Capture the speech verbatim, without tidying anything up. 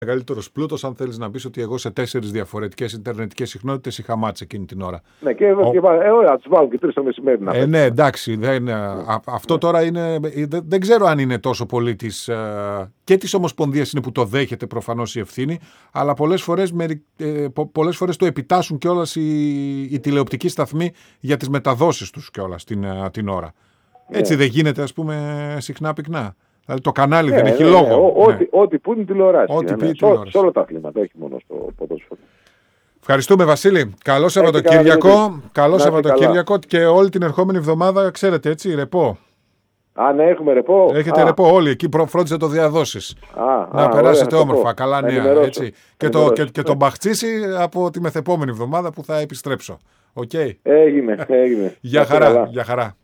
μεγαλύτερος πλούτος, αν θέλεις να πεις ότι εγώ σε τέσσερις διαφορετικές ιντερνετικές συχνότητες είχα μάτς εκείνη την ώρα. Ναι, και, Ο... και ε, ωραία, τους βάλω και τρεις το μεσημέρι να ε, ναι, εντάξει. Δεν, ναι. α, αυτό ναι. τώρα είναι. Δεν, δεν ξέρω αν είναι τόσο πολύ της, ε, και της Ομοσπονδίας είναι που το δέχεται προφανώς η ευθύνη, αλλά πολλές φορές, με, ε, πο, πολλές φορές το επιτάσσουν κιόλας οι, οι τηλεοπτικοί σταθμοί για τις μεταδόσεις τους κιόλας την, την ώρα. Ναι. Έτσι δεν γίνεται, ας πούμε, συχνά πυκνά. Δηλαδή το κανάλι ναι, δεν έχει ναι, λόγο. Ναι, ό,τι, ναι. ό,τι που είναι τηλεόραση. Ό,τι ναι, ναι. τηλεόραση. Σε όλα τα αθλήματα, όχι μόνο στο ποδόσφαιρο. Ευχαριστούμε, Βασίλη. Καλό Σαββατοκύριακο. Καλό Σαββατοκύριακο και όλη την ερχόμενη εβδομάδα, ξέρετε, έτσι, ρεπό. Α, ναι, έχουμε ρεπό. Έχετε α. ρεπό όλοι. Εκεί φρόντισε το διαδώσεις. Α, να α, περάσετε ωραία, όμορφα. Καλά νέα. Έτσι. Και, το, και, και τον μπαχτσίσει από τη μεθεπόμενη εβδομάδα που θα επιστρέψω. Okay. Έγινε, έγινε. Γεια χαρά. Γεια χαρά.